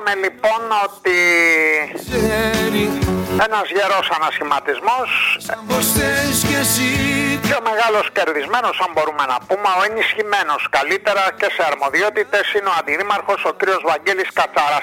Είπαμε λοιπόν ότι ένας γερός ανασχηματισμός, πιο μεγάλος κερδισμένος, αν μπορούμε να πούμε, ο ενισχυμένος καλύτερα και σε αρμοδιότητες, είναι ο αντιδήμαρχος ο κύριος Βαγγέλης Κατσαράς.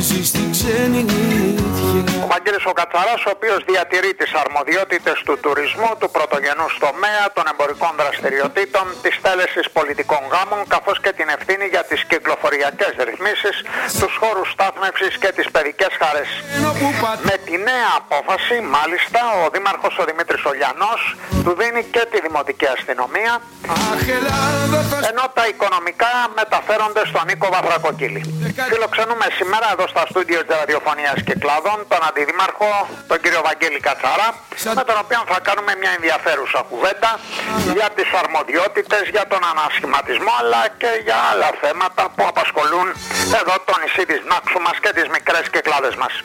Ο Βαγγέλης ο Κατσαράς, ο οποίος διατηρεί τις αρμοδιότητες του τουρισμού, του πρωτογενούς τομέα, των εμπορικών δραστηριοτήτων, της τέλεσης πολιτικών γάμων, καθώς και την ευθύνη για τις κυκλοφοριακές ρυθμίσεις, τους χώρους στάθμευσης και τις παιδικές χαρές. Με τη νέα απόφαση, μάλιστα, ο δήμαρχος ο Δημήτρης Ολιανός του δίνει και τη δημοτική αστυνομία, ενώ τα οικονομικά μεταφέρονται στον Νίκο Βαθρακοκύλη. Φιλοξενούμε σήμερα εδώ στα στούντιο της ραδιοφωνίας Κυκλάδων τον αντιδήμαρχο, τον κύριο Βαγγέλη Κατσαρά, με τον οποίο θα κάνουμε μια ενδιαφέρουσα κουβέντα για τις αρμοδιότητες, για τον ανασχηματισμό, αλλά και για άλλα θέματα που απασχολούν εδώ το νησί της Νάξου μας και τις μικρές Κυκλάδες μας.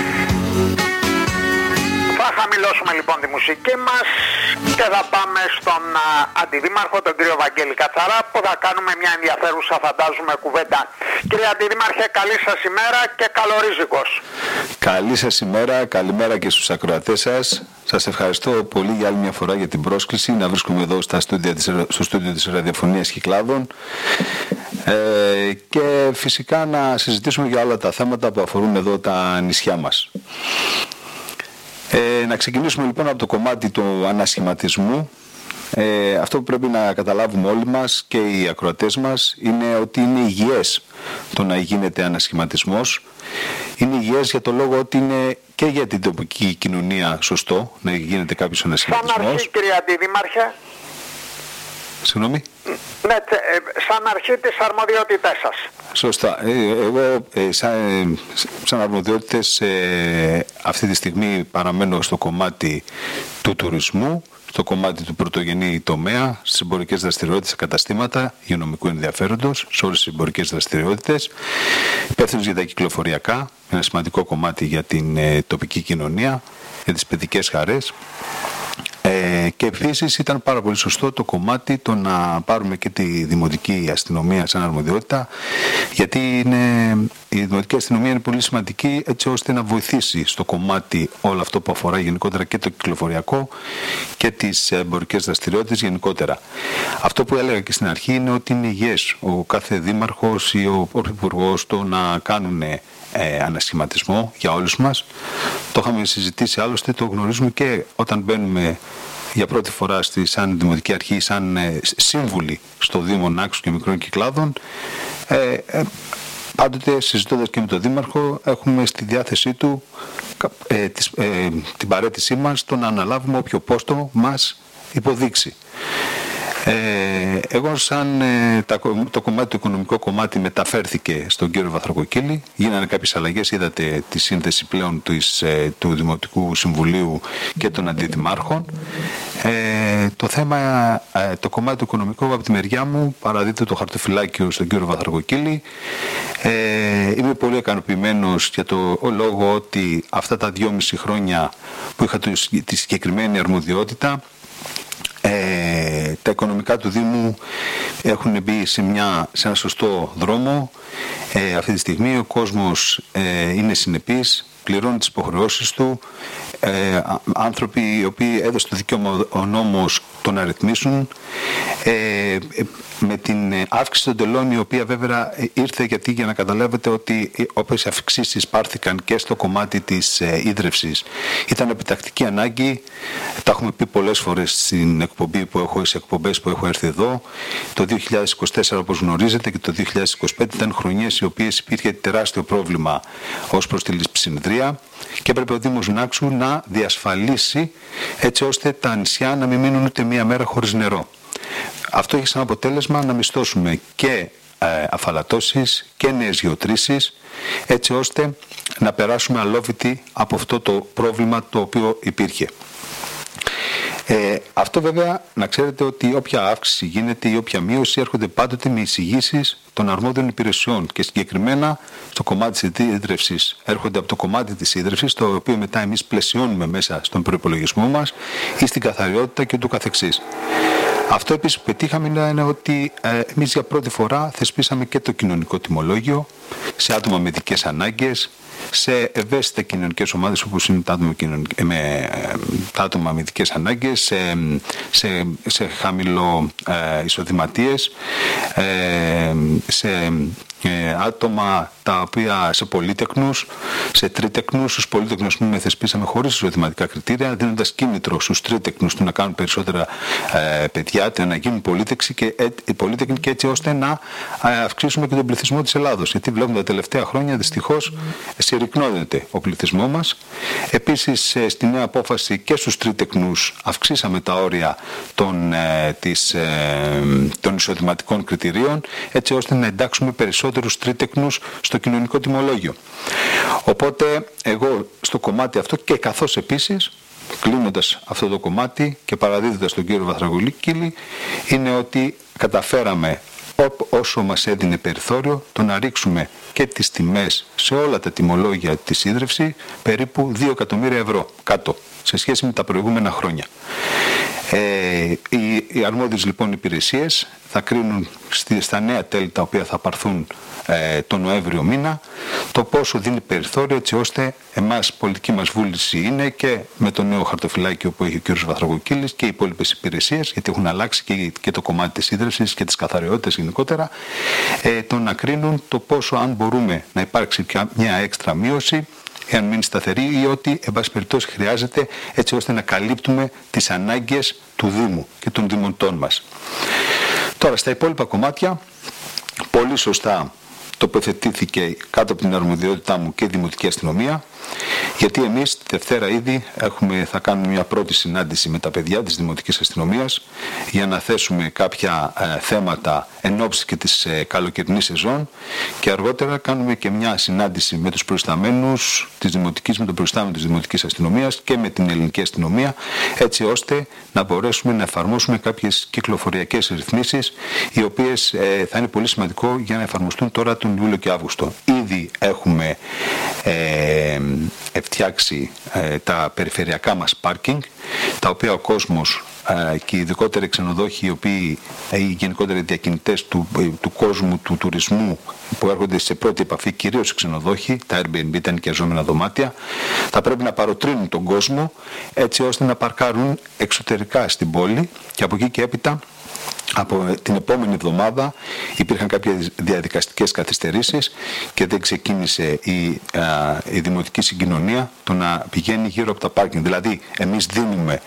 Θα χαμηλώσουμε λοιπόν τη μουσική μας και θα πάμε στον αντιδήμαρχο, τον κύριο Βαγγέλη Κατσαρά, που θα κάνουμε μια ενδιαφέρουσα, φαντάζομαι, κουβέντα. Κύριε Αντιδήμαρχε, καλή σας ημέρα και καλορίζικος. Καλή σας ημέρα, καλημέρα και στους ακροατές σας. Σας ευχαριστώ πολύ για άλλη μια φορά για την πρόσκληση να βρίσκομαι εδώ στο στούντιο της ραδιοφωνίας Κυκλάδων και φυσικά να συζητήσουμε για όλα τα θέματα που αφορούν εδώ τα νησιά μας. Να ξεκινήσουμε λοιπόν από το κομμάτι του ανασχηματισμού. Αυτό που πρέπει να καταλάβουμε όλοι μας και οι ακροατές μας είναι ότι είναι υγιές το να γίνεται ανασχηματισμός. Είναι υγιές για το λόγο ότι είναι και για την τοπική κοινωνία σωστό να γίνεται κάποιος ανασχηματισμός. Σαν αρχή, κύριε Αντιδήμαρχε. Συγγνώμη. Ναι, σαν αρχή της αρμοδιότητές σας. Σωστά. Εγώ σαν αρμοδιότητες αυτή τη στιγμή παραμένω στο κομμάτι του τουρισμού, στο κομμάτι του πρωτογενή τομέα, στις εμπορικές δραστηριότητες, καταστήματα υγειονομικού ενδιαφέροντος, σε όλες τις εμπορικές δραστηριότητες, υπεύθυνος για τα κυκλοφοριακά, ένα σημαντικό κομμάτι για την τοπική κοινωνία, για τις παιδικές χαρές. Και επίσης ήταν πάρα πολύ σωστό το κομμάτι το να πάρουμε και τη δημοτική αστυνομία σαν αρμοδιότητα, γιατί η δημοτική αστυνομία είναι πολύ σημαντική έτσι ώστε να βοηθήσει στο κομμάτι όλο αυτό που αφορά γενικότερα και το κυκλοφοριακό και τις εμπορικές δραστηριότητες γενικότερα. Αυτό που έλεγα και στην αρχή είναι ότι είναι υγιές ο κάθε δήμαρχος ή ο πρωθυπουργός το να κάνουν ανασχηματισμό για όλους μας. Το είχαμε συζητήσει, άλλωστε το γνωρίζουμε και όταν μπαίνουμε για πρώτη φορά σαν Δημοτική Αρχή, σαν σύμβουλοι στο Δήμο Νάξου και Μικρών Κυκλάδων. Πάντοτε συζητώντας και με τον Δήμαρχο έχουμε στη διάθεσή του την παραίτησή μας το να αναλάβουμε όποιο πόστο μας υποδείξει. Εγώ σαν το κομμάτι, το οικονομικό κομμάτι μεταφέρθηκε στον κύριο Βαθρακοκύλη, γίνανε κάποιες αλλαγές, είδατε τη σύνθεση πλέον του Δημοτικού Συμβουλίου και των αντιδημάρχων. Το θέμα, το κομμάτι του οικονομικού από τη μεριά μου, παραδίδεται το χαρτοφυλάκιο στον κύριο Βαθρακοκύλη. Είμαι πολύ ικανοποιημένος για το λόγο ότι αυτά τα 2,5 χρόνια που είχα τη συγκεκριμένη αρμοδιότητα, τα οικονομικά του Δήμου έχουν μπει σε ένα σωστό δρόμο. Αυτή τη στιγμή ο κόσμος είναι συνεπής, πληρώνει τις υποχρεώσεις του. Άνθρωποι οι οποίοι έδωσε το δικαίωμα ο νόμος το να ρυθμίσουν, με την αύξηση των τελών, η οποία βέβαια ήρθε γιατί, για να καταλάβετε, ότι όποιες αυξήσεις πάρθηκαν και στο κομμάτι της ίδρευσης ήταν επιτακτική ανάγκη. Τα έχουμε πει πολλές φορές στην εκπομπή που έχω, σε εκπομπές που έχω έρθει εδώ. Το 2024, όπως γνωρίζετε, και το 2025 ήταν χρονιές οι οποίες υπήρχε τεράστιο πρόβλημα ως προς τη λειψιδρία και έπρεπε ο Δήμος Νάξου να διασφαλίσει έτσι ώστε τα νησιά να μην μείνουν ούτε μία μέρα χωρίς νερό. Αυτό έχει σαν αποτέλεσμα να μισθώσουμε και αφαλατώσεις και νέες γεωτρήσεις, έτσι ώστε να περάσουμε αλόβητοι από αυτό το πρόβλημα το οποίο υπήρχε. Αυτό βέβαια να ξέρετε ότι όποια αύξηση γίνεται ή όποια μείωση έρχονται πάντοτε με εισηγήσεις των αρμόδιων υπηρεσιών και συγκεκριμένα στο κομμάτι της ίδρυυσης έρχονται από το κομμάτι της ίδρυυσης, το οποίο μετά εμείς πλαισιώνουμε μέσα στον προϋπολογισμό μας ή στην καθαριότητα και ούτω καθεξής. Αυτό επίσης που πετύχαμε είναι ότι εμείς για πρώτη φορά θεσπίσαμε και το κοινωνικό τιμολόγιο σε άτομα με ειδικές ανάγκες, σε ευαίσθητα κοινωνικές ομάδες όπως είναι τα άτομα με ειδικές ανάγκες, σε χαμηλό εισοδηματίες, σε άτομα τα οποία σε πολύτεκνους, σε τρίτεκνους. Στους πολύτεκνους που θεσπίσαμε χωρίς εισοδηματικά κριτήρια, δίνοντας κίνητρο στους τρίτεκνους του να κάνουν περισσότερα παιδιά, να γίνουν πολύτεκνοι και έτσι ώστε να αυξήσουμε και τον πληθυσμό της Ελλάδος. Γιατί βλέπουμε τα τελευταία χρόνια δυστυχώς συρρυκνώνεται ο πληθυσμό μας. Επίσης στη νέα απόφαση και στους τρίτεκνους αυξήσαμε τα όρια των εισοδηματικών κριτηρίων έτσι ώστε να εντάξουμε περισσότερους τρίτεκνους στο κοινωνικό τιμολόγιο. Οπότε εγώ στο κομμάτι αυτό και καθώς επίσης κλείνοντας αυτό το κομμάτι και παραδίδοντας τον κύριο Βαθρακουλίκη είναι ότι καταφέραμε όσο μας έδινε περιθώριο το να ρίξουμε και τις τιμές σε όλα τα τιμολόγια της ίδρυυση περίπου 2 εκατομμύρια ευρώ κάτω σε σχέση με τα προηγούμενα χρόνια. Οι αρμόδιες λοιπόν υπηρεσίες θα κρίνουν στα νέα τέλη τα οποία θα πάρθουν το Νοέμβριο μήνα το πόσο δίνει περιθώριο έτσι ώστε εμάς πολιτική μας βούληση είναι και με το νέο χαρτοφυλάκιο που έχει ο κ. Βαθρακοκύλης και οι υπόλοιπες υπηρεσίες, γιατί έχουν αλλάξει και το κομμάτι της ίδρυυσης και της καθαριότητας γενικότερα, το να κρίνουν το πόσο αν μπορούμε να υπάρξει μια έξτρα μείωση εάν μείνει σταθερή ή ότι εν πάση περιπτώσει χρειάζεται έτσι ώστε να καλύπτουμε τις ανάγκες του Δήμου και των δημοτών μας. Τώρα στα υπόλοιπα κομμάτια πολύ σωστά τοποθετήθηκε κάτω από την αρμοδιότητά μου και η Δημοτική Αστυνομία, γιατί εμείς τη Δευτέρα ήδη θα κάνουμε μια πρώτη συνάντηση με τα παιδιά της Δημοτικής Αστυνομίας για να θέσουμε κάποια θέματα εν ώψη και της καλοκαιρινής σεζόν και αργότερα κάνουμε και μια συνάντηση με τους προϊσταμένους της Δημοτικής, με τον προϊστάμενο της Δημοτικής Αστυνομίας και με την Ελληνική Αστυνομία, έτσι ώστε να μπορέσουμε να εφαρμόσουμε κάποιες κυκλοφοριακές ρυθμίσεις οι οποίες θα είναι πολύ σημαντικό για να εφαρμοστούν τώρα τον Ιούλιο και Αύγουστο. Ήδη έχουμε φτιάξει τα περιφερειακά μας πάρκινγκ, τα οποία ο κόσμος και ειδικότερα οι ξενοδόχοι, οι οποίοι οι γενικότερα διακινητές του κόσμου του τουρισμού που έρχονται σε πρώτη επαφή, κυρίως οι ξενοδόχοι, τα Airbnb, τα νοικιαζόμενα δωμάτια, θα πρέπει να παροτρύνουν τον κόσμο έτσι ώστε να παρκάρουν εξωτερικά στην πόλη και από εκεί και έπειτα. Από την επόμενη εβδομάδα υπήρχαν κάποιες διαδικαστικές καθυστερήσεις και δεν ξεκίνησε η δημοτική συγκοινωνία το να πηγαίνει γύρω από τα πάρκινγκ. Δηλαδή εμείς δίνουμε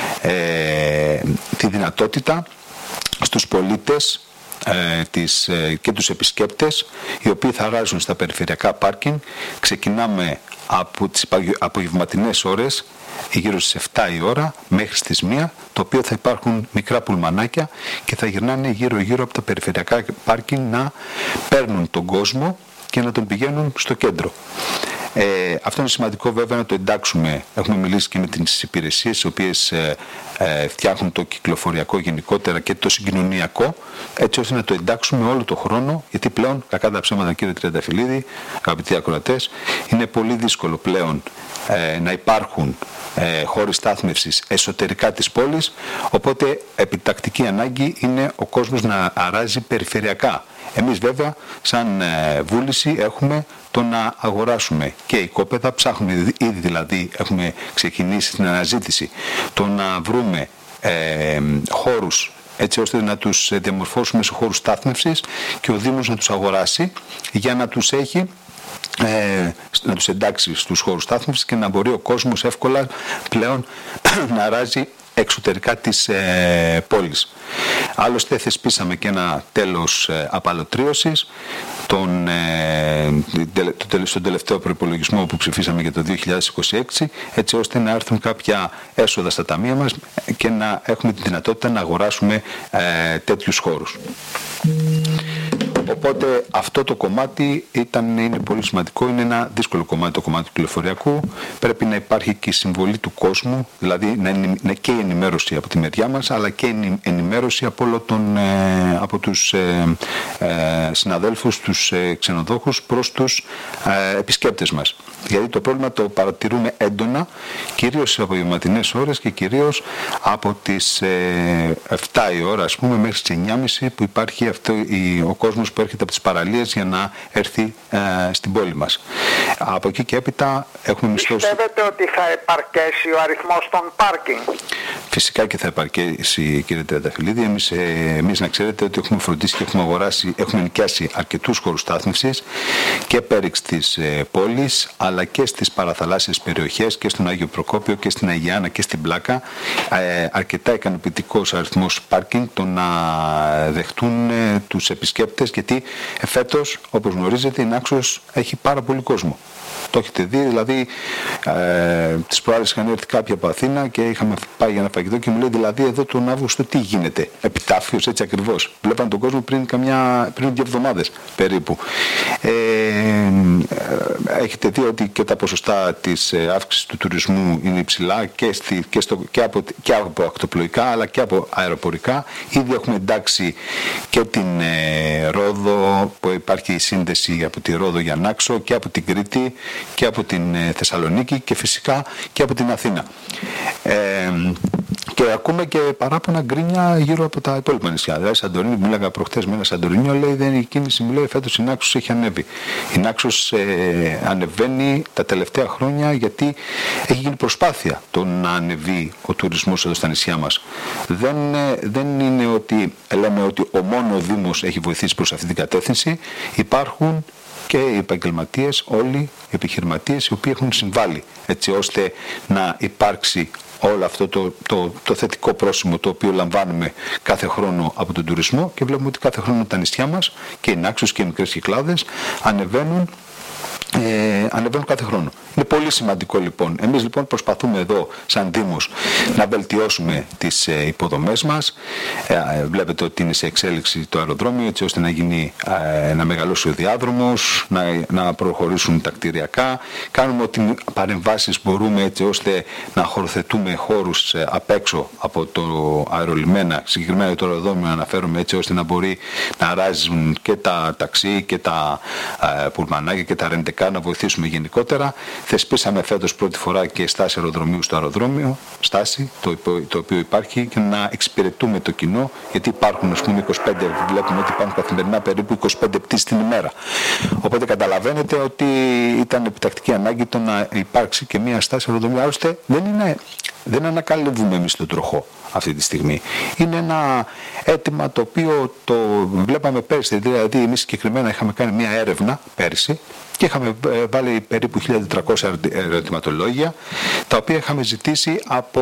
τη δυνατότητα στους πολίτες και τους επισκέπτες οι οποίοι θα ράζουν στα περιφερειακά πάρκινγκ. Ξεκινάμε από τις απογευματινές ώρες γύρω στις 7 η ώρα μέχρι στις 1, το οποίο θα υπάρχουν μικρά πουλμανάκια και θα γυρνάνε γύρω-γύρω από τα περιφερειακά πάρκινγκ να παίρνουν τον κόσμο και να τον πηγαίνουν στο κέντρο. Αυτό είναι σημαντικό βέβαια να το εντάξουμε. Έχουμε μιλήσει και με τις υπηρεσίες οι οποίες φτιάχνουν το κυκλοφοριακό γενικότερα και το συγκοινωνιακό, έτσι ώστε να το εντάξουμε όλο το χρόνο, γιατί πλέον, κακά τα ψέματα κύριε Τριανταφυλλίδη, αγαπητοί ακροατές, είναι πολύ δύσκολο πλέον να υπάρχουν χώροι στάθμευσης εσωτερικά της πόλης, οπότε επιτακτική ανάγκη είναι ο κόσμος να αράζει περιφερειακά. Εμείς βέβαια σαν βούληση έχουμε το να αγοράσουμε και οικόπεδα, ψάχνουμε ήδη δηλαδή, έχουμε ξεκινήσει την αναζήτηση, το να βρούμε χώρους έτσι ώστε να τους διαμορφώσουμε σε χώρους στάθμευσης και ο Δήμος να τους αγοράσει για να τους έχει να τους εντάξει στους χώρους στάθμευσης και να μπορεί ο κόσμος εύκολα πλέον να αράζει εξωτερικά της πόλης. Άλλωστε θεσπίσαμε και ένα τέλος απαλωτρίωσης στον τελευταίο προϋπολογισμό που ψηφίσαμε για το 2026, έτσι ώστε να έρθουν κάποια έσοδα στα ταμεία μας και να έχουμε τη δυνατότητα να αγοράσουμε τέτοιους χώρους. Οπότε αυτό το κομμάτι είναι πολύ σημαντικό, είναι ένα δύσκολο κομμάτι, το κομμάτι του κυκλοφοριακού. Πρέπει να υπάρχει και η συμβολή του κόσμου, δηλαδή να είναι και η ενημέρωση από τη μεριά μας, αλλά και η ενημέρωση από τους συναδέλφους, τους ξενοδόχους προς τους επισκέπτες μας. Γιατί το πρόβλημα το παρατηρούμε έντονα, κυρίως στις απογευματινές ώρες και κυρίως από τις 7 η ώρα, ας πούμε, μέχρι τις 9.30 που υπάρχει ο κόσμος που έρχεται από τις παραλίες για να έρθει στην πόλη μας. Από εκεί και έπειτα έχουμε μισθώσει. Πιστεύετε ότι θα επαρκέσει ο αριθμός των πάρκινγκ? Φυσικά και θα επαρκέσει, κύριε Τριανταφυλλίδη. Εμείς να ξέρετε ότι έχουμε φροντίσει και έχουμε νοικιάσει αρκετούς χώρους στάθμευσης και πέριξ της πόλης, αλλά και στις παραθαλάσσιες περιοχές και στον Άγιο Προκόπιο και στην Αγιάννα και στην Πλάκα. Αρκετά ικανοποιητικός αριθμός πάρκινγκ το να δεχτούν τους επισκέπτες, γιατί φέτος, όπως γνωρίζετε, η Νάξος έχει πάρα πολύ κόσμο. Το έχετε δει, δηλαδή τις προάλλες είχαν έρθει κάποιοι από Αθήνα και είχαμε πάει για ένα φαγητό και μου λέει, δηλαδή εδώ τον Αύγουστο τι γίνεται? Επιτάφιος, έτσι ακριβώς. Βλέπαν τον κόσμο πριν 2 εβδομάδες περίπου. Έχετε δει ότι και τα ποσοστά της αύξησης του τουρισμού είναι υψηλά και από ακτοπλοϊκά αλλά και από αεροπορικά. Ήδη έχουμε εντάξει και την Ρόδο, που υπάρχει η σύνδεση από τη Ρόδο για Νάξο, και από την Κρήτη και από την Θεσσαλονίκη και φυσικά και από την Αθήνα. Και ακούμε και παράπονα γκρίνια γύρω από τα υπόλοιπα νησιά. Δηλαδή, Σαντορίνη, μίλαγα προχθές με ένα Σαντορίνιο, λέει δεν είναι η κίνηση, μου λέει φέτος η Νάξος έχει ανέβει. Η Νάξος ανεβαίνει τα τελευταία χρόνια γιατί έχει γίνει προσπάθεια το να ανεβεί ο τουρισμός εδώ στα νησιά μας. Δεν είναι ότι λέμε ότι ο μόνο Δήμος έχει βοηθήσει προς αυτή την κατεύθυνση. Υπάρχουν και οι επαγγελματίες, όλοι οι επιχειρηματίες οι οποίοι έχουν συμβάλει έτσι ώστε να υπάρξει όλο αυτό το θετικό πρόσημο το οποίο λαμβάνουμε κάθε χρόνο από τον τουρισμό, και βλέπουμε ότι κάθε χρόνο τα νησιά μας και οι Νάξος και οι μικρές Κυκλάδες ανεβαίνουν κάθε χρόνο. Είναι πολύ σημαντικό λοιπόν. Εμείς λοιπόν προσπαθούμε εδώ σαν Δήμος να βελτιώσουμε τις υποδομές μας. Βλέπετε ότι είναι σε εξέλιξη το αεροδρόμιο έτσι ώστε να μεγαλώσει ο διάδρομος, να προχωρήσουν τα κτηριακά. Κάνουμε ό,τι παρεμβάσεις μπορούμε έτσι ώστε να χωροθετούμε χώρους απ' έξω από το αερολιμένα, συγκεκριμένα το αεροδρόμιο αναφέρομαι, έτσι ώστε να μπορεί να αράζουν και τα ταξί και τα πουλμανάκια και τα ρεντεκά, να βοηθήσουμε γενικότερα. Θεσπίσαμε φέτος πρώτη φορά και στάση αεροδρομίου στο αεροδρόμιο, στάση το οποίο υπάρχει, και να εξυπηρετούμε το κοινό, γιατί υπάρχουν, ας πούμε, 25, βλέπουμε ότι υπάρχουν καθημερινά περίπου 25 πτήσεις την ημέρα. Οπότε καταλαβαίνετε ότι ήταν επιτακτική ανάγκη το να υπάρξει και μια στάση αεροδρομίου. Άλλωστε δεν ανακαλύβουμε εμείς τον τροχό αυτή τη στιγμή. Είναι ένα αίτημα το οποίο το βλέπαμε πέρσι. Δηλαδή εμείς συγκεκριμένα είχαμε κάνει μια έρευνα πέρσι και είχαμε βάλει περίπου 1.400 ερωτηματολόγια, τα οποία είχαμε ζητήσει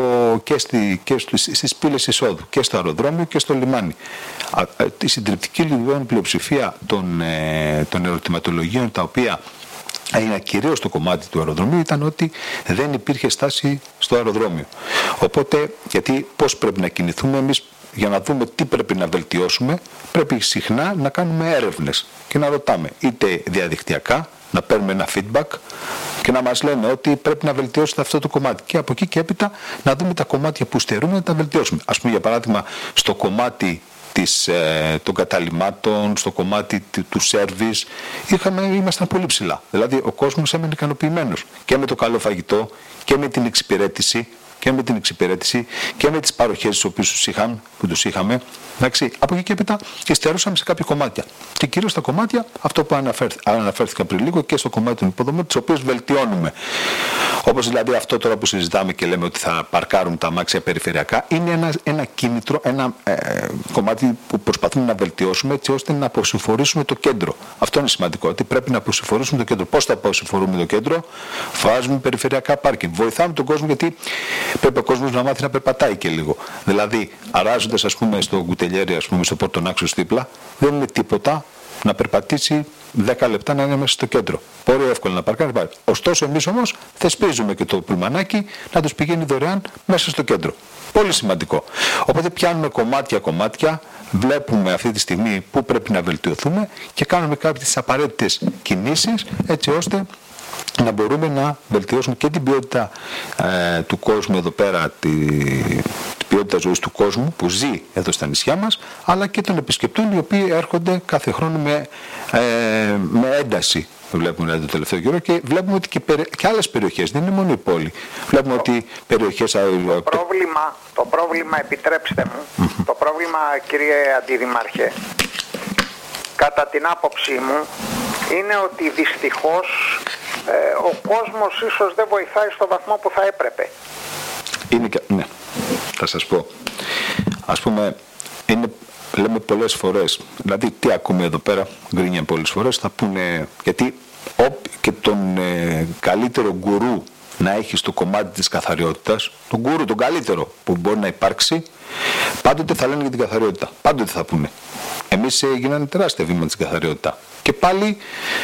και στις πύλες εισόδου και στο αεροδρόμιο και στο λιμάνι. Η συντριπτική λοιπόν πλειοψηφία των ερωτηματολογίων, τα οποία είναι κυρίως το κομμάτι του αεροδρομίου, ήταν ότι δεν υπήρχε στάση στο αεροδρόμιο. Οπότε, γιατί πώς πρέπει να κινηθούμε εμείς για να δούμε τι πρέπει να βελτιώσουμε, πρέπει συχνά να κάνουμε έρευνες και να ρωτάμε είτε διαδικτυακά, να παίρνουμε ένα feedback και να μας λένε ότι πρέπει να βελτιώσετε αυτό το κομμάτι, και από εκεί και έπειτα να δούμε τα κομμάτια που στερούμε να τα βελτιώσουμε. Ας πούμε, για παράδειγμα, στο κομμάτι των καταλυμάτων, στο κομμάτι του σέρβις ήμασταν πολύ ψηλά. Δηλαδή ο κόσμος έμενε ικανοποιημένος και με το καλό φαγητό και με την εξυπηρέτηση και με τις παροχές τις οποίες τους είχαμε. Εντάξει, από εκεί και έπειτα υστερούσαμε σε κάποια κομμάτια. Και κυρίως στα κομμάτια, αυτό που αναφέρθηκα πριν λίγο, και στο κομμάτι των υποδομών, τις οποίες βελτιώνουμε. Όπως δηλαδή αυτό τώρα που συζητάμε και λέμε ότι θα παρκάρουν τα αμάξια περιφερειακά, είναι ένα κίνητρο, ένα κομμάτι που προσπαθούμε να βελτιώσουμε έτσι ώστε να αποσυμφορήσουμε το κέντρο. Αυτό είναι σημαντικό, ότι πρέπει να αποσυμφορήσουμε το κέντρο. Πώς θα αποσυμφορούμε το κέντρο? Βάζουμε περιφερειακά πάρκινγκ. Βοηθάμε τον κόσμο, γιατί πρέπει ο κόσμος να μάθει να περπατάει και λίγο. Δηλαδή, αράζοντας, ας πούμε, στο Κουτελιέρι, ας πούμε, στο Πόρτο Νάξος δίπλα, δεν είναι τίποτα να περπατήσει 10 λεπτά να είναι μέσα στο κέντρο. Πολύ εύκολα να παρκάρει. Ωστόσο, εμείς όμως θεσπίζουμε και το πουλμανάκι να τους πηγαίνει δωρεάν μέσα στο κέντρο. Πολύ σημαντικό. Οπότε πιάνουμε κομμάτια, βλέπουμε αυτή τη στιγμή πού πρέπει να βελτιωθούμε και κάνουμε κάποιες απαραίτητες κινήσεις έτσι ώστε να μπορούμε να βελτιώσουμε και την ποιότητα του κόσμου εδώ πέρα, την ποιότητα ζωής του κόσμου που ζει εδώ στα νησιά μας, αλλά και των επισκεπτών οι οποίοι έρχονται κάθε χρόνο με ένταση. Βλέπουμε το τελευταίο καιρό και βλέπουμε ότι και άλλες περιοχές, δεν είναι μόνο η πόλη. Βλέπουμε ότι περιοχές... Το πρόβλημα, επιτρέψτε μου, το πρόβλημα, κύριε Αντιδημάρχε, κατά την άποψή μου, είναι ότι δυστυχώς ο κόσμος ίσως δεν βοηθάει στο βαθμό που θα έπρεπε. Ναι, θα σας πω. Ας πούμε, λέμε πολλές φορές, δηλαδή τι ακούμε εδώ πέρα, γκρίνια πολλές φορές, θα πούνε, γιατί και τον καλύτερο γκουρού να έχει στο κομμάτι της καθαριότητας, τον γκουρού, τον καλύτερο που μπορεί να υπάρξει, πάντοτε θα λένε για την καθαριότητα, πάντοτε θα πούνε. Εμείς γίνανε τεράστια βήματα στην καθαριότητα. Και πάλι,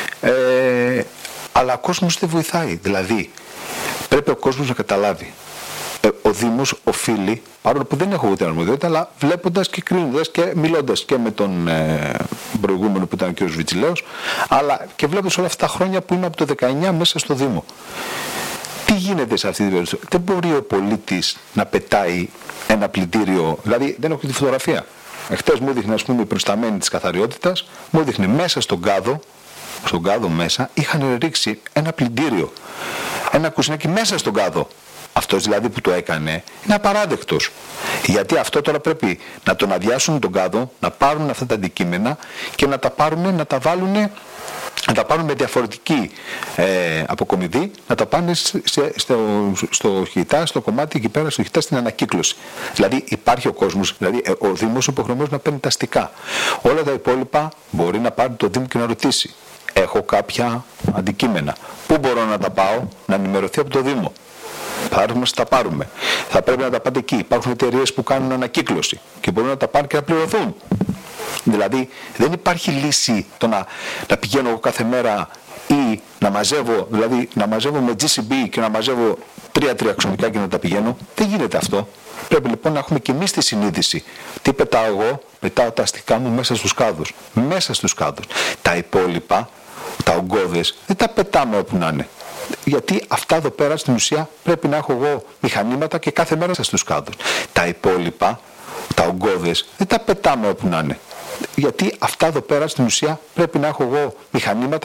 αλλά ο κόσμος δεν βοηθάει. Δηλαδή, πρέπει ο κόσμος να καταλάβει. Ο Δήμος οφείλει, παρόλο που δεν έχω ούτε αρμοδιότητα, αλλά βλέποντας και κρίνοντας και μιλώντας και με τον προηγούμενο που ήταν ο κ. Βιτσιλέος, αλλά και βλέποντας όλα αυτά τα χρόνια που είμαι από το 19 μέσα στο Δήμο. Τι γίνεται σε αυτή την περίπτωση? Δεν μπορεί ο πολίτης να πετάει ένα πλυντήριο, δηλαδή δεν έχω τη φωτογραφία. Εχθές μου έδειχνε, ας πούμε, η προσταμένη της καθαριότητας, μου έδειχνε μέσα στον κάδο μέσα, είχαν ρίξει ένα πλυντήριο, ένα κουσινάκι μέσα στον κάδο. Αυτός δηλαδή που το έκανε είναι απαράδεκτος. Γιατί αυτό τώρα πρέπει να τον αδειάσουν τον κάδο, να πάρουν αυτά τα αντικείμενα και να τα πάρουν, να τα βάλουν, να τα πάρουν με διαφορετική αποκομιδή, να τα πάνε στο χιτά, στο κομμάτι εκεί πέρα, στο χιτά, στην ανακύκλωση. Δηλαδή υπάρχει ο κόσμος, δηλαδή ο Δήμος υποχρεωμένος να παίρνει τα αστικά. Όλα τα υπόλοιπα μπορεί να πάρει το Δήμο και να ρωτήσει. Έχω κάποια αντικείμενα. Πού μπορώ να τα πάω? Να ενημερωθεί από το Δήμο. Τα πάρουμε. Θα πρέπει να τα πάτε εκεί. Υπάρχουν εταιρείες που κάνουν ανακύκλωση και μπορούν να τα πάρουν και να πληρωθούν. Δηλαδή δεν υπάρχει λύση το να πηγαίνω εγώ κάθε μέρα ή να μαζεύω, δηλαδή να μαζεύω με GCB και να μαζεύω 3 αξονικά και να τα πηγαίνω. Δεν γίνεται αυτό. Πρέπει λοιπόν να έχουμε και εμείς τη συνείδηση. Τι πετάω εγώ? Πετάω τα αστικά μου μέσα στους κάδους. Μέσα στους κάδους. Τα υπόλοιπα, τα ογκώδες, δεν τα πετάμε όπου να είναι. Γιατί αυτά εδώ πέρα στην ουσία πρέπει να έχω εγώ μηχανήματα και κάθε μέρα στους κάδους. Τα υπόλοιπα, τα ογκώδες, δεν τα πετάμε όπου να είναι. Γιατί αυτά εδώ πέρα στην ουσία πρέπει να έχω εγώ μηχανήματα